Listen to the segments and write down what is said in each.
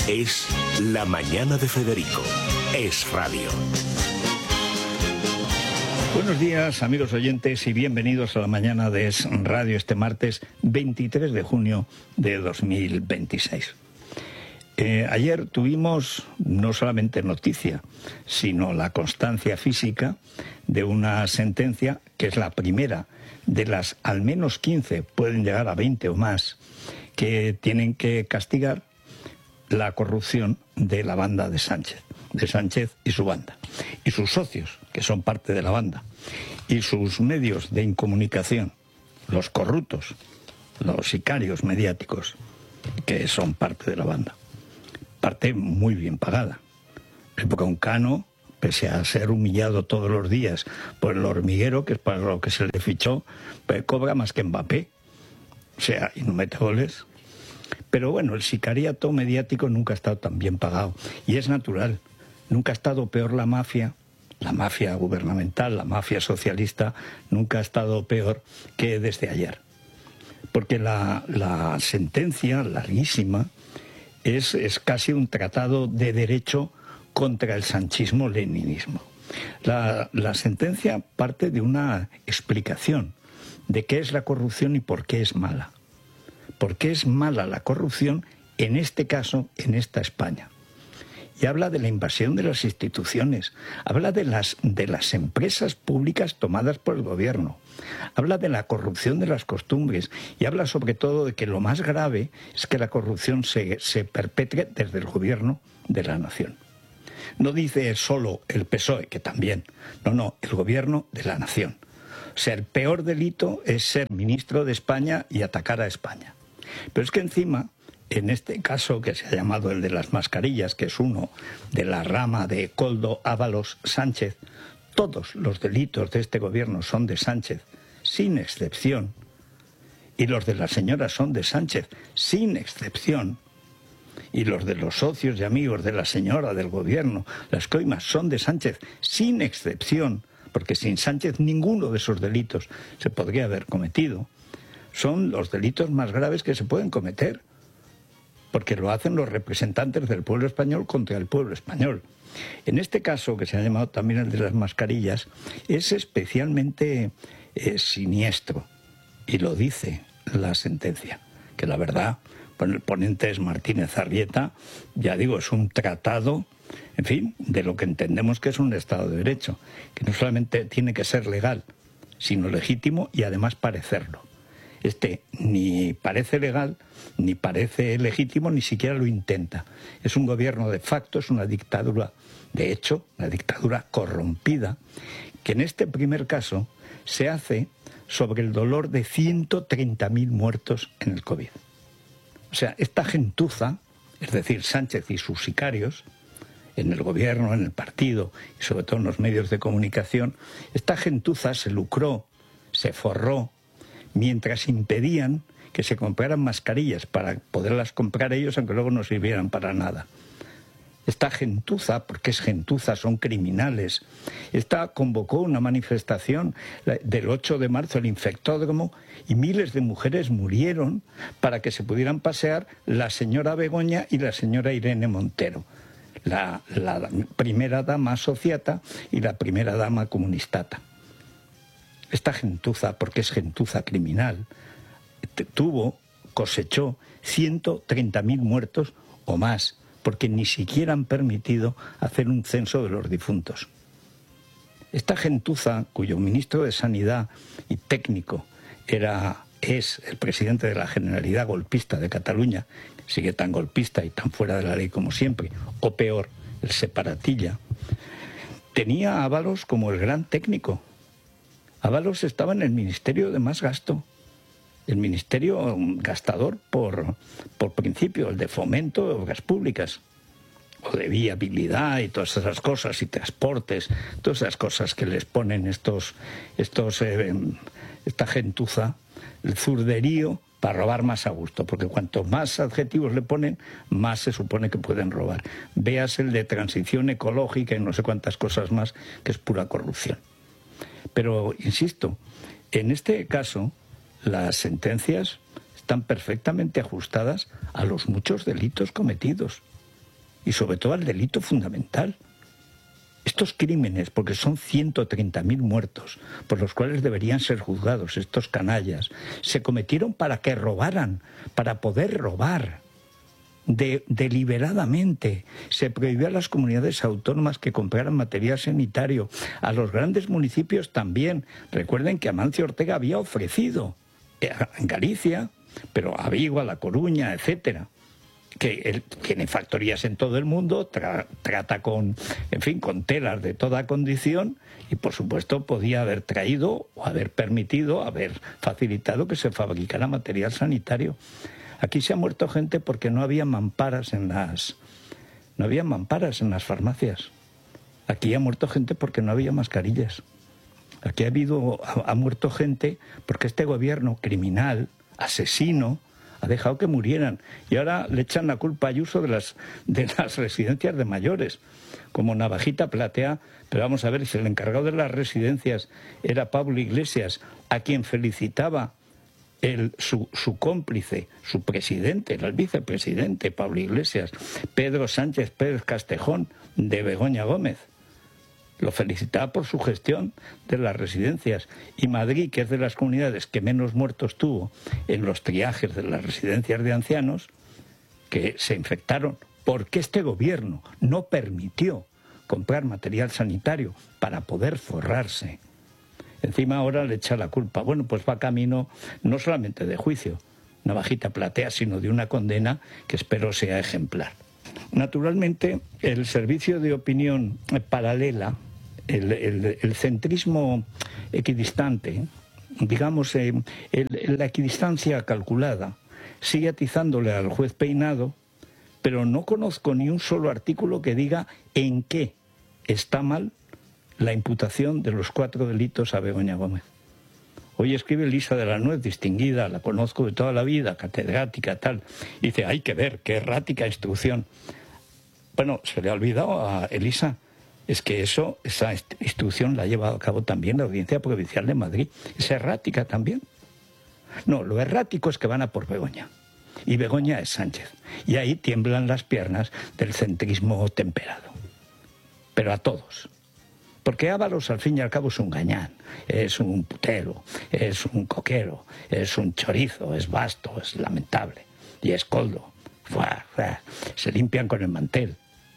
Es La Mañana de Federico. Es radio. Buenos días, amigos oyentes, y bienvenidos a La Mañana de Es Radio este martes 23 de junio de 2026. Ayer tuvimos no solamente noticia, sino la constancia física de una sentencia que es la primera de las al menos 15, pueden llegar a 20 o más, que tienen que castigar la corrupción de la banda de Sánchez y su banda, y sus socios, que son parte de la banda, y sus medios de incomunicación, los corruptos, los sicarios mediáticos, que son parte de la banda. Parte muy bien pagada. El Broncano, pese a ser humillado todos los días por el hormiguero, que es para lo que se le fichó, pues cobra más que Mbappé. O sea, y no mete goles. Pero bueno, el sicariato mediático nunca ha estado tan bien pagado. Y es natural. Nunca ha estado peor la mafia gubernamental, la mafia socialista, nunca ha estado peor que desde ayer. Porque la sentencia larguísima es casi un tratado de derecho contra el sanchismo-leninismo. La sentencia parte de una explicación de qué es la corrupción y por qué es mala. ¿Por qué es mala la corrupción en este caso, en esta España? Y habla de la invasión de las instituciones, habla de las empresas públicas tomadas por el gobierno, habla de la corrupción de las costumbres y habla sobre todo de que lo más grave es que la corrupción se perpetre desde el gobierno de la nación. No dice solo el PSOE, que también, no, el gobierno de la nación. O sea, el peor delito es ser ministro de España y atacar a España. Pero es que encima, en este caso que se ha llamado el de las mascarillas, que es uno de la rama de Koldo Ábalos Sánchez, todos los delitos de este gobierno son de Sánchez, sin excepción. Y los de la señora son de Sánchez, sin excepción. Y los de los socios y amigos de la señora del gobierno, las coimas, son de Sánchez, sin excepción, porque sin Sánchez ninguno de esos delitos se podría haber cometido. Son los delitos más graves que se pueden cometer, porque lo hacen los representantes del pueblo español contra el pueblo español. En este caso, que se ha llamado también el de las mascarillas, es especialmente siniestro, y lo dice la sentencia, que la verdad, bueno, el ponente es Martínez Arrieta, ya digo, es un tratado, en fin, de lo que entendemos que es un Estado de Derecho, que no solamente tiene que ser legal, sino legítimo y además parecerlo. Este ni parece legal, ni parece legítimo, ni siquiera lo intenta. Es un gobierno de facto, es una dictadura, de hecho, una dictadura corrompida, que en este primer caso se hace sobre el dolor de 130.000 muertos en el COVID. O sea, esta gentuza, es decir, Sánchez y sus sicarios, en el gobierno, en el partido y sobre todo en los medios de comunicación, esta gentuza se lucró, se forró, mientras impedían que se compraran mascarillas para poderlas comprar ellos, aunque luego no sirvieran para nada. Esta gentuza, porque es gentuza, son criminales. Esta convocó una manifestación del 8 de marzo, el infectódromo, y miles de mujeres murieron para que se pudieran pasear la señora Begoña y la señora Irene Montero, la primera dama sociata y la primera dama comunistata. Esta gentuza, porque es gentuza criminal, cosechó 130.000 muertos o más, porque ni siquiera han permitido hacer un censo de los difuntos. Esta gentuza, cuyo ministro de Sanidad y técnico es el presidente de la Generalidad golpista de Cataluña, sigue tan golpista y tan fuera de la ley como siempre, o peor, el separatilla, tenía a Ábalos como el gran técnico. Ábalos estaba en el ministerio de más gasto, el ministerio gastador por principio, el de fomento de obras públicas, o de viabilidad y todas esas cosas, y transportes, todas esas cosas que les ponen esta gentuza, el zurderío, para robar más a gusto, porque cuanto más adjetivos le ponen, más se supone que pueden robar. Véase el de transición ecológica y no sé cuántas cosas más, que es pura corrupción. Pero, insisto, en este caso, las sentencias están perfectamente ajustadas a los muchos delitos cometidos. y sobre todo al delito fundamental. Estos crímenes, porque son 130.000 muertos, por los cuales deberían ser juzgados estos canallas, se cometieron para que robaran, para poder robar deliberadamente. Se prohibió a las comunidades autónomas que compraran material sanitario, a los grandes municipios también. Recuerden que Amancio Ortega había ofrecido en Galicia, pero a Vigo, a La Coruña, etcétera, que él tiene factorías en todo el mundo, trata con telas de toda condición, y por supuesto podía haber traído o haber permitido, haber facilitado que se fabricara material sanitario. Aquí se ha muerto gente porque no había mamparas en las farmacias. Aquí ha muerto gente porque no había mascarillas. Aquí ha muerto gente porque este gobierno criminal, asesino, ha dejado que murieran. Y ahora le echan la culpa a Ayuso de las residencias de mayores, como navajita platea. Pero vamos a ver, si el encargado de las residencias era Pablo Iglesias, a quien felicitaba su cómplice, su presidente, era el vicepresidente Pablo Iglesias, Pedro Sánchez Pérez Castejón, de Begoña Gómez. Lo felicitaba por su gestión de las residencias. Y Madrid, que es de las comunidades que menos muertos tuvo en los triajes de las residencias de ancianos, que se infectaron porque este gobierno no permitió comprar material sanitario para poder forrarse. Encima ahora le echa la culpa. Bueno, pues va camino no solamente de juicio, navajita platea, sino de una condena que espero sea ejemplar. Naturalmente, el servicio de opinión paralela, el centrismo equidistante, digamos, la equidistancia calculada, sigue atizándole al juez Peinado, pero no conozco ni un solo artículo que diga en qué está mal la imputación de los 4 delitos a Begoña Gómez. Hoy escribe Elisa de la Nuez, distinguida, la conozco de toda la vida, catedrática, tal. Y dice, hay que ver, qué errática instrucción. Bueno, se le ha olvidado a Elisa, es que esa instrucción la ha llevado a cabo también la Audiencia Provincial de Madrid. Es errática también. No, lo errático es que van a por Begoña. Y Begoña es Sánchez. Y ahí tiemblan las piernas del centrismo temperado. Pero a todos. Porque Ábalos, al fin y al cabo, es un gañán, es un putero, es un coquero, es un chorizo, es vasto, es lamentable. Y es coldo. Se limpian con el mantel.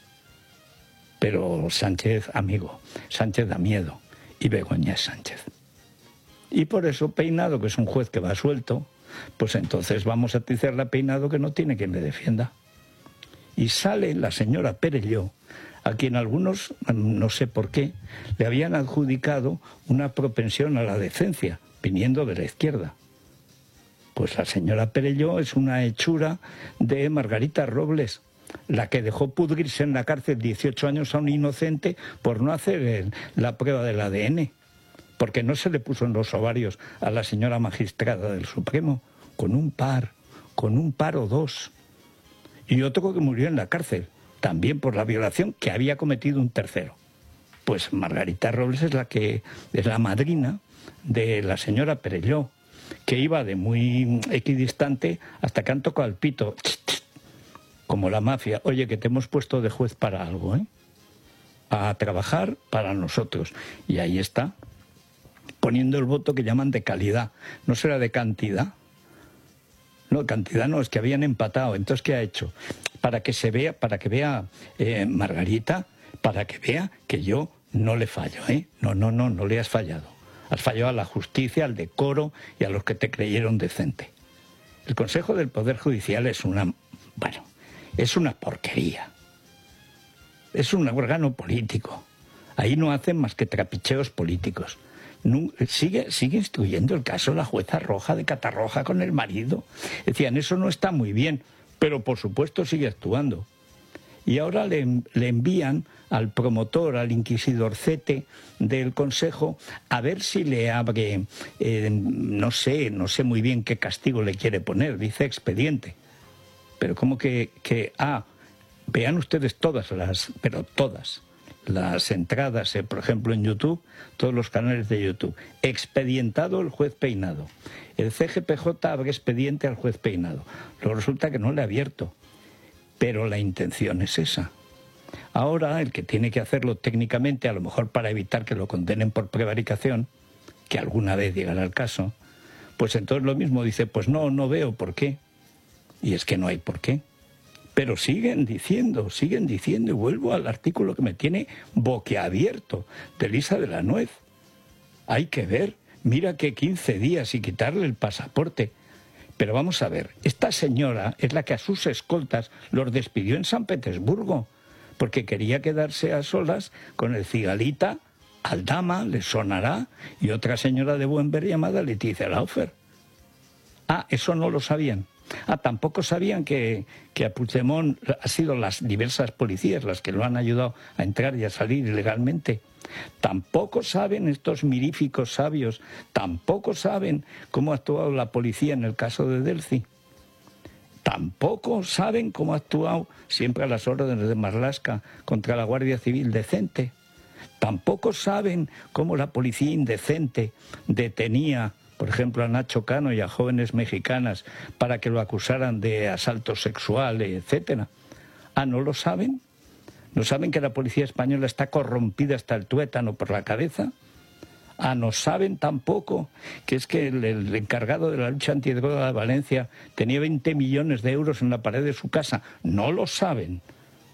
Pero Sánchez, amigo, Sánchez da miedo. Y Begoña es Sánchez. Y por eso Peinado, que es un juez que va suelto, pues entonces vamos a atizarle a Peinado que no tiene quien le defienda. Y sale la señora Perelló, a quien algunos, no sé por qué, le habían adjudicado una propensión a la decencia, viniendo de la izquierda. Pues la señora Perelló es una hechura de Margarita Robles, la que dejó pudrirse en la cárcel 18 años a un inocente por no hacer la prueba del ADN, porque no se le puso en los ovarios a la señora magistrada del Supremo, con un par o dos. Y otro que murió en la cárcel, también por la violación que había cometido un tercero. Pues Margarita Robles es la madrina de la señora Perelló, que iba de muy equidistante hasta que han tocado el pito, como la mafia. Oye, que te hemos puesto de juez para algo, a trabajar para nosotros. Y ahí está, poniendo el voto que llaman de calidad. ¿No será de cantidad? No, cantidad no, es que habían empatado. Entonces, ¿qué ha hecho? Para que vea Margarita, para que vea que yo no le fallo, No le has fallado. Has fallado a la justicia, al decoro y a los que te creyeron decente. El Consejo del Poder Judicial es una porquería. Es un órgano político. Ahí no hacen más que trapicheos políticos. Sigue instruyendo el caso la jueza Roja de Catarroja con el marido. Decían, eso no está muy bien, pero por supuesto sigue actuando. Y ahora le envían al promotor, al inquisidorcete del Consejo, a ver si le abre, no sé muy bien qué castigo le quiere poner, dice expediente. Pero como vean ustedes todas las entradas, por ejemplo en YouTube, todos los canales de YouTube. Expedientado el juez Peinado. El CGPJ abre expediente al juez Peinado. Luego resulta que no le ha abierto. Pero la intención es esa. Ahora el que tiene que hacerlo técnicamente, a lo mejor para evitar que lo condenen por prevaricación, que alguna vez llegará el caso, pues entonces lo mismo dice, pues no veo por qué. Y es que no hay por qué. Pero siguen diciendo, y vuelvo al artículo que me tiene boquiabierto de Elisa de la Nuez. Hay que ver, mira que 15 días y quitarle el pasaporte. Pero vamos a ver, esta señora es la que a sus escoltas los despidió en San Petersburgo, porque quería quedarse a solas con el cigalita Aldama, le sonará, y otra señora de buen ver llamada Leticia Laufer. Ah, eso no lo sabían. Ah, tampoco sabían que a Puigdemont ha sido las diversas policías las que lo han ayudado a entrar y a salir ilegalmente. Tampoco saben estos miríficos sabios, tampoco saben cómo ha actuado la policía en el caso de Delcy. Tampoco saben cómo ha actuado siempre a las órdenes de Marlaska contra la Guardia Civil decente. Tampoco saben cómo la policía indecente detenía, por ejemplo, a Nacho Cano y a jóvenes mexicanas para que lo acusaran de asalto sexual, etcétera. Ah, ¿no lo saben? ¿No saben que la policía española está corrompida hasta el tuétano por la cabeza? Ah, ¿no saben tampoco que es que el encargado de la lucha antidroga de Valencia tenía 20 millones de euros en la pared de su casa? No lo saben.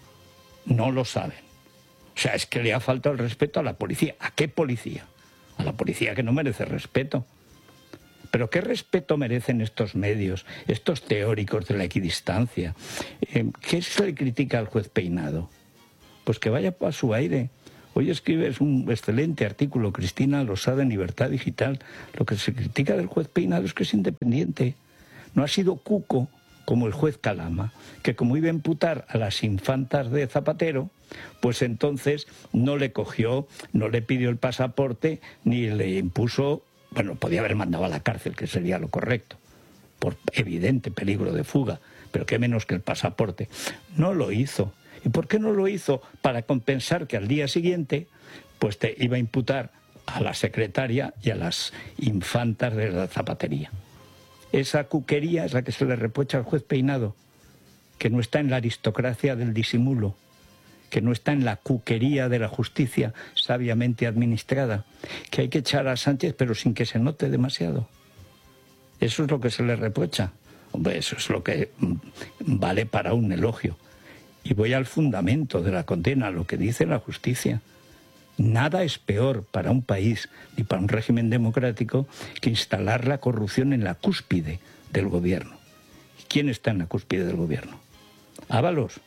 No lo saben. O sea, es que le ha faltado el respeto a la policía. ¿A qué policía? A la policía que no merece respeto. Pero ¿qué respeto merecen estos medios, estos teóricos de la equidistancia? ¿Qué se le critica al juez Peinado? Pues que vaya a su aire. Hoy escribes un excelente artículo, Cristina Losada, en Libertad Digital. Lo que se critica del juez Peinado es que es independiente. No ha sido cuco como el juez Calama, que como iba a imputar a las infantas de Zapatero, pues entonces no le cogió, no le pidió el pasaporte, ni le impuso. Bueno, podía haber mandado a la cárcel, que sería lo correcto, por evidente peligro de fuga, pero qué menos que el pasaporte. No lo hizo. ¿Y por qué no lo hizo? Para compensar que al día siguiente pues te iba a imputar a la secretaria y a las infantas de la zapatería. Esa cuquería es la que se le reprocha al juez Peinado, que no está en la aristocracia del disimulo, que no está en la cuquería de la justicia sabiamente administrada, que hay que echar a Sánchez pero sin que se note demasiado. Eso es lo que se le reprocha. Hombre, eso es lo que vale para un elogio. Y voy al fundamento de la condena, lo que dice la justicia. Nada es peor para un país ni para un régimen democrático que instalar la corrupción en la cúspide del gobierno. ¿Quién está en la cúspide del gobierno? Ábalos.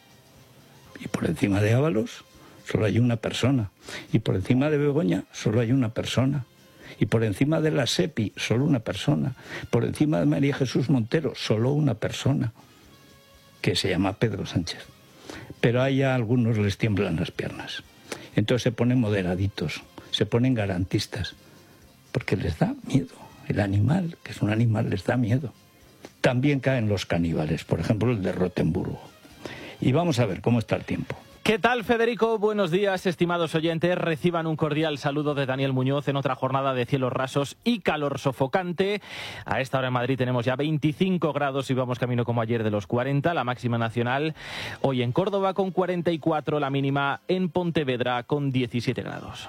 Y por encima de Ábalos solo hay una persona. Y por encima de Begoña solo hay una persona. Y por encima de la SEPI solo una persona. Por encima de María Jesús Montero solo una persona, que se llama Pedro Sánchez. Pero a algunos les tiemblan las piernas. Entonces se ponen moderaditos, se ponen garantistas, porque les da miedo. El animal, que es un animal, les da miedo. También caen los caníbales, por ejemplo el de Rotemburgo. Y vamos a ver cómo está el tiempo. ¿Qué tal, Federico? Buenos días, estimados oyentes. Reciban un cordial saludo de Daniel Muñoz en otra jornada de cielos rasos y calor sofocante. A esta hora en Madrid tenemos ya 25 grados y vamos camino como ayer de los 40, la máxima nacional. Hoy en Córdoba con 44, la mínima en Pontevedra con 17 grados.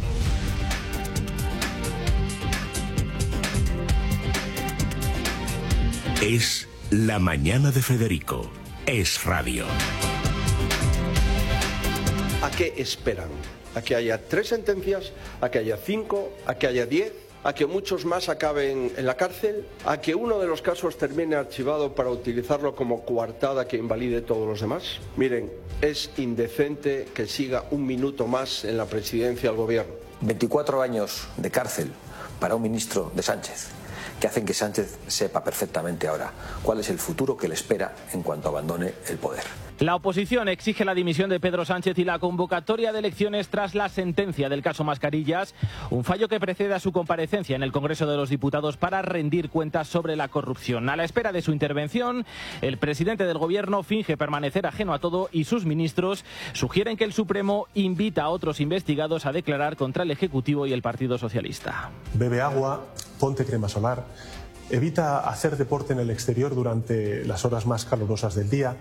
Es la mañana de Federico. Es radio. ¿A qué esperan? ¿A que haya 3 sentencias? ¿A que haya 5? ¿A que haya 10? ¿A que muchos más acaben en la cárcel? ¿A que uno de los casos termine archivado para utilizarlo como coartada que invalide todos los demás? Miren, es indecente que siga un minuto más en la presidencia del gobierno. 24 años de cárcel para un ministro de Sánchez, que hacen que Sánchez sepa perfectamente ahora cuál es el futuro que le espera en cuanto abandone el poder. La oposición exige la dimisión de Pedro Sánchez y la convocatoria de elecciones tras la sentencia del caso Mascarillas, un fallo que precede a su comparecencia en el Congreso de los Diputados para rendir cuentas sobre la corrupción. A la espera de su intervención, el presidente del Gobierno finge permanecer ajeno a todo y sus ministros sugieren que el Supremo invita a otros investigados a declarar contra el Ejecutivo y el Partido Socialista. Bebe agua, ponte crema solar, evita hacer deporte en el exterior durante las horas más calurosas del día.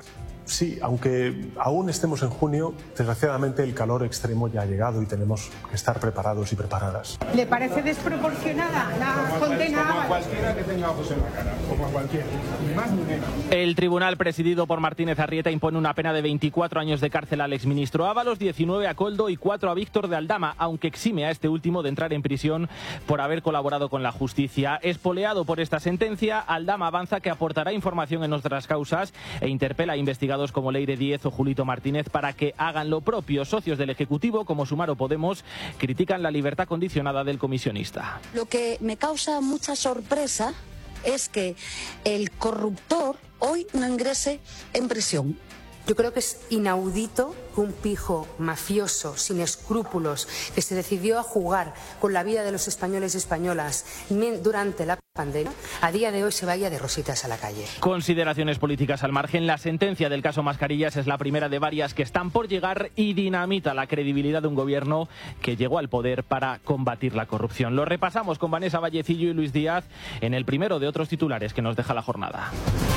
Sí, aunque aún estemos en junio, desgraciadamente el calor extremo ya ha llegado y tenemos que estar preparados y preparadas. ¿Le parece desproporcionada la condena? Como a cualquiera que tenga ojos en la cara, como a cualquiera, ni más ni menos. El tribunal presidido por Martínez Arrieta impone una pena de 24 años de cárcel al exministro Ábalos, 19 a Koldo y 4 a Víctor de Aldama, aunque exime a este último de entrar en prisión por haber colaborado con la justicia. Espoleado por esta sentencia, Aldama avanza que aportará información en otras causas e interpela a investigadores como Leire Díez o Julito Martínez para que hagan lo propio. Socios del Ejecutivo, como Sumar o Podemos, critican la libertad condicionada del comisionista. Lo que me causa mucha sorpresa es que el corruptor hoy no ingrese en prisión. Yo creo que es inaudito que un pijo mafioso, sin escrúpulos, que se decidió a jugar con la vida de los españoles y españolas durante la pandemia, a día de hoy se vaya de rositas a la calle. Consideraciones políticas al margen. La sentencia del caso Mascarillas es la primera de varias que están por llegar y dinamita la credibilidad de un gobierno que llegó al poder para combatir la corrupción. Lo repasamos con Vanessa Vallecillo y Luis Díaz en el primero de otros titulares que nos deja la jornada.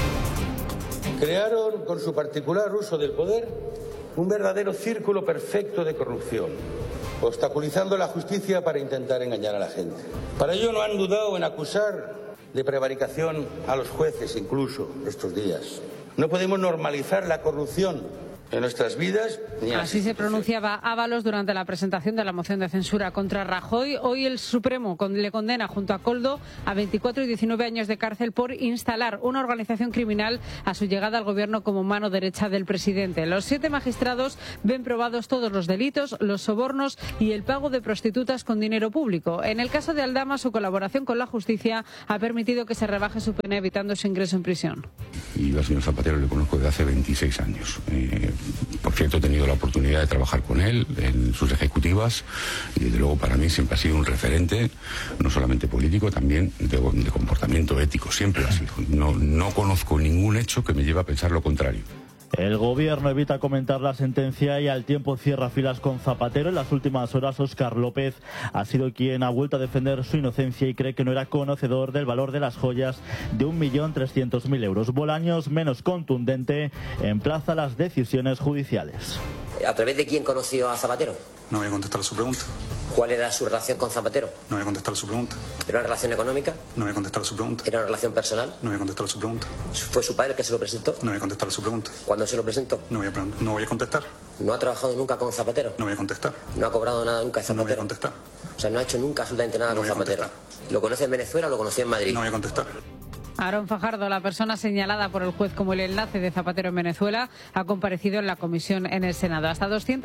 Crearon, con su particular uso del poder, un verdadero círculo perfecto de corrupción, obstaculizando la justicia para intentar engañar a la gente. Para ello no han dudado en acusar de prevaricación a los jueces, incluso estos días. No podemos normalizar la corrupción en nuestras vidas. Así se pronunciaba Ábalos durante la presentación de la moción de censura contra Rajoy. Hoy el Supremo le condena junto a Koldo a 24 y 19 años de cárcel por instalar una organización criminal a su llegada al gobierno como mano derecha del presidente. Los 7 magistrados ven probados todos los delitos, los sobornos y el pago de prostitutas con dinero público. En el caso de Aldama, su colaboración con la justicia ha permitido que se rebaje su pena evitando su ingreso en prisión. Y al señor Zapatero le conozco desde hace 26 años. Por cierto, he tenido la oportunidad de trabajar con él en sus ejecutivas y desde luego para mí siempre ha sido un referente, no solamente político, también de comportamiento ético, siempre lo ha sido. No conozco ningún hecho que me lleve a pensar lo contrario. El gobierno evita comentar la sentencia y al tiempo cierra filas con Zapatero. En las últimas horas, Óscar López ha sido quien ha vuelto a defender su inocencia y cree que no era conocedor del valor de las joyas de 1.300.000 euros. Bolaños, menos contundente, emplaza las decisiones judiciales. ¿A través de quién conoció a Zapatero? No voy a contestar a su pregunta. ¿Cuál era su relación con Zapatero? No voy a contestar a su pregunta. ¿Era una relación económica? No voy a contestar a su pregunta. ¿Era una relación personal? No voy a contestar a su pregunta. ¿Fue su padre el que se lo presentó? No voy a contestar a su pregunta. ¿Cuándo se lo presentó? No voy a contestar. ¿No ha trabajado nunca con Zapatero? No voy a contestar. ¿No ha cobrado nada nunca de Zapatero? No voy a contestar. O sea, no ha hecho nunca absolutamente nada con Zapatero. ¿Lo conoce en Venezuela o lo conoció en Madrid? No voy a contestar. Aarón Fajardo, la persona señalada por el juez como el enlace de Zapatero en Venezuela, ha comparecido en la comisión en el Senado. Hasta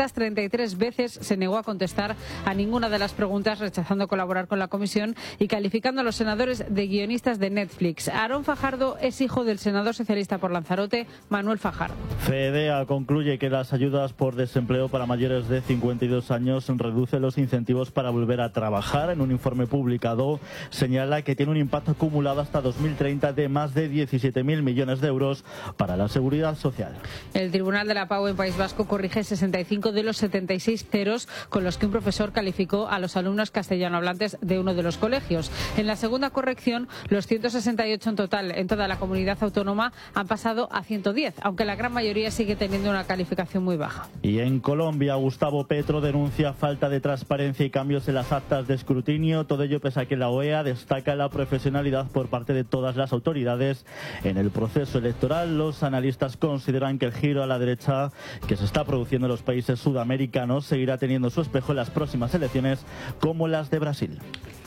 233 veces se negó a contestar a ninguna de las preguntas, rechazando colaborar con la comisión y calificando a los senadores de guionistas de Netflix. Aarón Fajardo es hijo del senador socialista por Lanzarote, Manuel Fajardo. FEDEA concluye que las ayudas por desempleo para mayores de 52 años reducen los incentivos para volver a trabajar. En un informe publicado señala que tiene un impacto acumulado hasta 2030 de más de 17.000 millones de euros para la seguridad social. El Tribunal de la Pau en País Vasco corrige 65 de los 76 ceros con los que un profesor calificó a los alumnos castellanohablantes de uno de los colegios. En la segunda corrección, los 168 en total en toda la comunidad autónoma han pasado a 110, aunque la gran mayoría sigue teniendo una calificación muy baja. Y en Colombia, Gustavo Petro denuncia falta de transparencia y cambios en las actas de escrutinio. Todo ello pese a que la OEA destaca la profesionalidad por parte de todas las autoridades en el proceso electoral. Los analistas consideran que el giro a la derecha que se está produciendo en los países sudamericanos seguirá teniendo su espejo en las próximas elecciones, como las de Brasil.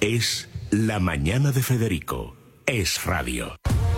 Es La Mañana de Federico. Es Radio.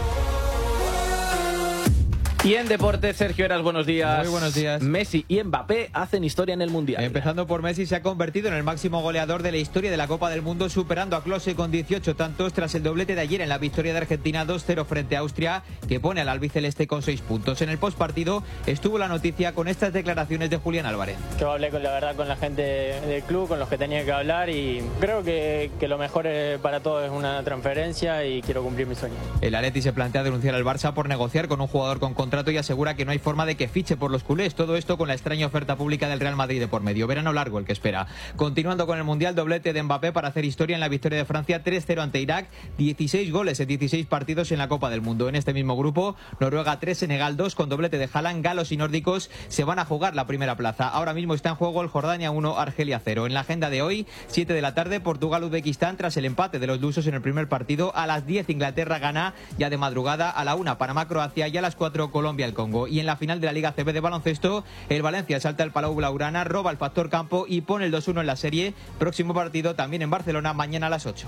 Y en deportes, Sergio Heras, buenos días. Muy buenos días. Messi y Mbappé hacen historia en el Mundial. Empezando por Messi, se ha convertido en el máximo goleador de la historia de la Copa del Mundo, superando a Klose con 18 tantos tras el doblete de ayer en la victoria de Argentina 2-0 frente a Austria, que pone al albiceleste con 6 puntos. En el postpartido estuvo la noticia con estas declaraciones de Julián Álvarez. Yo hablé con la gente del club, con los que tenía que hablar, y creo que lo mejor para todos es una transferencia y quiero cumplir mi sueño. El Atleti se plantea denunciar al Barça por negociar con un jugador con contrato y asegura que no hay forma de que fiche por los culés. Todo esto con la extraña oferta pública del Real Madrid de por medio. Verano largo el que espera. Continuando con el Mundial, doblete de Mbappé para hacer historia en la victoria de Francia 3-0 ante Irak. 16 goles en 16 partidos en la Copa del Mundo. En este mismo grupo, Noruega 3, Senegal 2, con doblete de Haaland. Galos y nórdicos se van a jugar la primera plaza. Ahora mismo está en juego el Jordania 1, Argelia 0. En la agenda de hoy, 7 de la tarde, Portugal-Uzbekistán tras el empate de los lusos en el primer partido. A las 10, Inglaterra-Ghana, ya de madrugada. A la 1, Panamá-Croacia, y a las 4, Colombia-el Congo. Y en la final de la Liga CB de baloncesto, el Valencia salta el Palau Blaugrana, roba el factor campo y pone el 2-1 en la serie. Próximo partido también en Barcelona, mañana a las 8.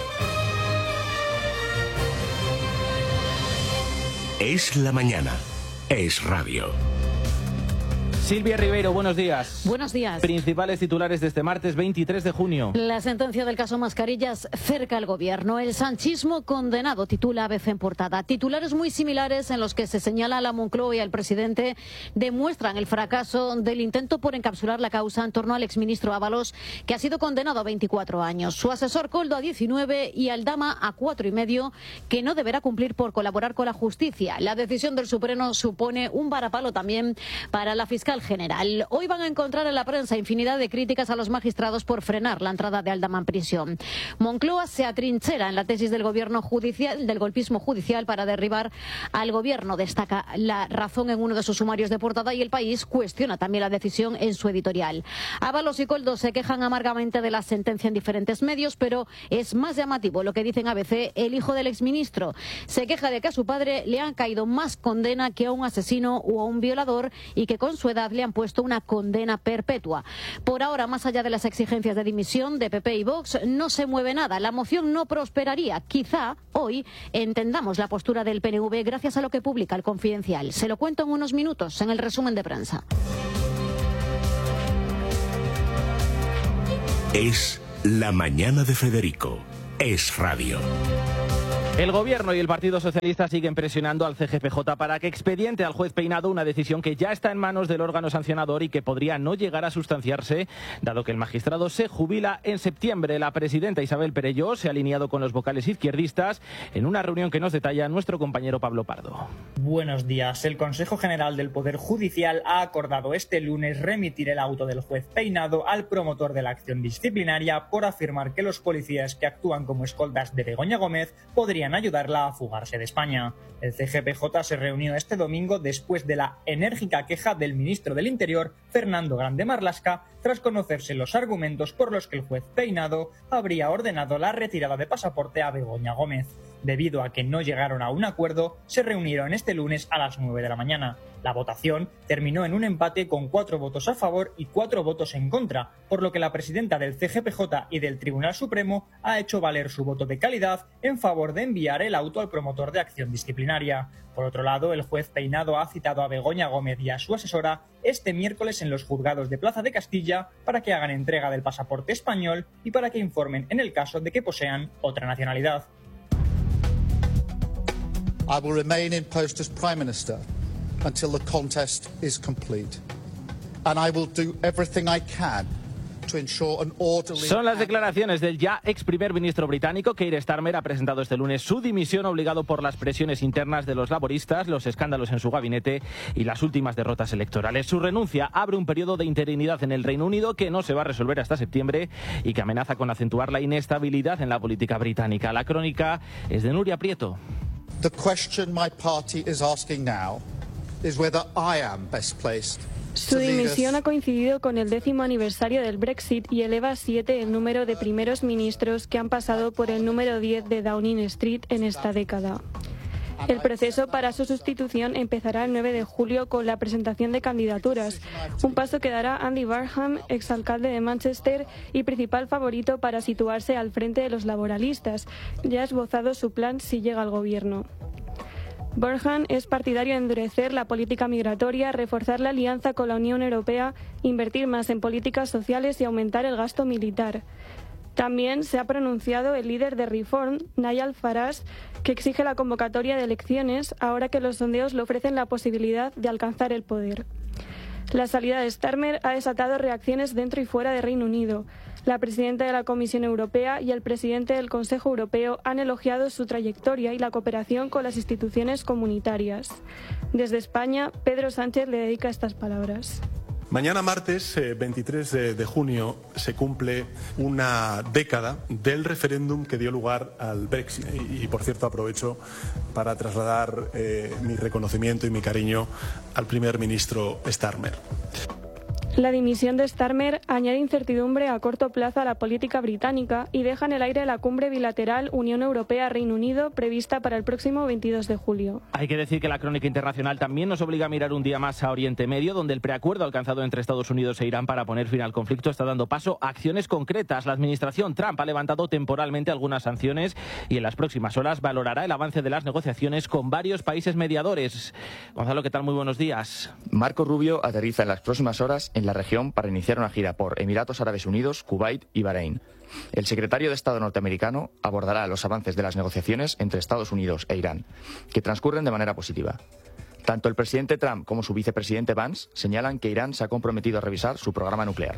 Es la mañana. Es radio. Silvia Ribeiro, buenos días. Buenos días. Principales titulares de este martes 23 de junio. La sentencia del caso Mascarillas cerca al gobierno. El sanchismo condenado, titula ABC en portada. Titulares muy similares en los que se señala a la Moncloa y al presidente demuestran el fracaso del intento por encapsular la causa en torno al exministro Ábalos, que ha sido condenado a 24 años. Su asesor Koldo a 19 y Aldama a 4,5, que no deberá cumplir por colaborar con la justicia. La decisión del Supremo supone un varapalo también para la fiscal general. Hoy van a encontrar en la prensa infinidad de críticas a los magistrados por frenar la entrada de Aldama en prisión. Moncloa se atrinchera en la tesis del gobierno judicial, del golpismo judicial, para derribar al gobierno. Destaca La Razón en uno de sus sumarios de portada y El País cuestiona también la decisión en su editorial. Ábalos y Koldo se quejan amargamente de la sentencia en diferentes medios, pero es más llamativo lo que dicen ABC. El hijo del exministro se queja de que a su padre le han caído más condena que a un asesino o a un violador y que con su edad le han puesto una condena perpetua. Por ahora, más allá de las exigencias de dimisión de PP y Vox, no se mueve nada. La moción no prosperaría. Quizá hoy entendamos la postura del PNV gracias a lo que publica El Confidencial. Se lo cuento en unos minutos en el resumen de prensa. Es la mañana de Federico. Es radio. El Gobierno y el Partido Socialista siguen presionando al CGPJ para que expediente al juez Peinado una decisión que ya está en manos del órgano sancionador y que podría no llegar a sustanciarse, dado que el magistrado se jubila en septiembre. La presidenta Isabel Perelló se ha alineado con los vocales izquierdistas en una reunión que nos detalla nuestro compañero Pablo Pardo. Buenos días. El Consejo General del Poder Judicial ha acordado este lunes remitir el auto del juez Peinado al promotor de la acción disciplinaria por afirmar que los policías que actúan como escoltas de Begoña Gómez podrían ayudarla a fugarse de España. El CGPJ se reunió este domingo después de la enérgica queja del ministro del Interior, Fernando Grande Marlaska, tras conocerse los argumentos por los que el juez Peinado habría ordenado la retirada de pasaporte a Begoña Gómez. Debido a que no llegaron a un acuerdo, se reunieron este lunes a las 9 de la mañana. La votación terminó en un empate con 4 votos a favor y 4 votos en contra, por lo que la presidenta del CGPJ y del Tribunal Supremo ha hecho valer su voto de calidad en favor de enviar el auto al promotor de acción disciplinaria. Por otro lado, el juez Peinado ha citado a Begoña Gómez y a su asesora este miércoles en los juzgados de Plaza de Castilla para que hagan entrega del pasaporte español y para que informen en el caso de que posean otra nacionalidad. I will remain in post as Prime Minister until the contest is complete. And I will do everything I can to ensure an orderly... Son las declaraciones del ya ex primer ministro británico. Keir Starmer ha presentado este lunes su dimisión obligado por las presiones internas de los laboristas, los escándalos en su gabinete y las últimas derrotas electorales. Su renuncia abre un periodo de interinidad en el Reino Unido que no se va a resolver hasta septiembre y que amenaza con acentuar la inestabilidad en la política británica. La crónica es de Nuria Prieto. The question my party is asking now is whether I am best placed. Su dimisión ha coincidido con el 10º aniversario del Brexit y eleva a 7 el número de primeros ministros que han pasado por el número 10 de Downing Street en esta década. El proceso para su sustitución empezará el 9 de julio con la presentación de candidaturas, un paso que dará Andy Burnham, exalcalde de Manchester y principal favorito para situarse al frente de los laboralistas. Ya ha esbozado su plan si llega al gobierno. Burnham es partidario de endurecer la política migratoria, reforzar la alianza con la Unión Europea, invertir más en políticas sociales y aumentar el gasto militar. También se ha pronunciado el líder de Reform, Nigel Farage, que exige la convocatoria de elecciones ahora que los sondeos le ofrecen la posibilidad de alcanzar el poder. La salida de Starmer ha desatado reacciones dentro y fuera de Reino Unido. La presidenta de la Comisión Europea y el presidente del Consejo Europeo han elogiado su trayectoria y la cooperación con las instituciones comunitarias. Desde España, Pedro Sánchez le dedica estas palabras. Mañana martes 23 de junio se cumple una década del referéndum que dio lugar al Brexit. Y por cierto aprovecho para trasladar mi reconocimiento y mi cariño al primer ministro Starmer. La dimisión de Starmer añade incertidumbre a corto plazo a la política británica y deja en el aire la cumbre bilateral Unión Europea-Reino Unido prevista para el próximo 22 de julio. Hay que decir que la crónica internacional también nos obliga a mirar un día más a Oriente Medio, donde el preacuerdo alcanzado entre Estados Unidos e Irán para poner fin al conflicto está dando paso a acciones concretas. La administración Trump ha levantado temporalmente algunas sanciones y en las próximas horas valorará el avance de las negociaciones con varios países mediadores. Gonzalo, ¿qué tal? Muy buenos días. Marco Rubio aterriza en las próximas horas en la región para iniciar una gira por Emiratos Árabes Unidos, Kuwait y Bahrein. El secretario de Estado norteamericano abordará los avances de las negociaciones entre Estados Unidos e Irán, que transcurren de manera positiva. Tanto el presidente Trump como su vicepresidente Vance señalan que Irán se ha comprometido a revisar su programa nuclear.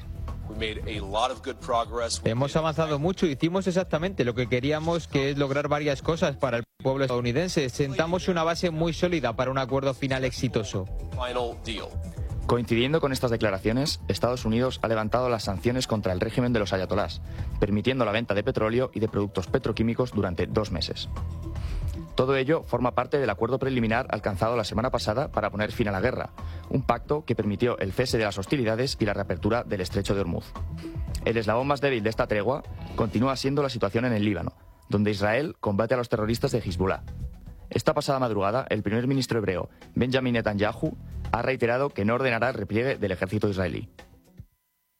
Hemos avanzado mucho, hicimos exactamente lo que queríamos, que es lograr varias cosas para el pueblo estadounidense. Sentamos una base muy sólida para un acuerdo final exitoso. Coincidiendo con estas declaraciones, Estados Unidos ha levantado las sanciones contra el régimen de los ayatolás, permitiendo la venta de petróleo y de productos petroquímicos durante 2 meses. Todo ello forma parte del acuerdo preliminar alcanzado la semana pasada para poner fin a la guerra, un pacto que permitió el cese de las hostilidades y la reapertura del estrecho de Hormuz. El eslabón más débil de esta tregua continúa siendo la situación en el Líbano, donde Israel combate a los terroristas de Hezbollah. Esta pasada madrugada, el primer ministro hebreo, Benjamin Netanyahu, ha reiterado que no ordenará el repliegue del ejército israelí.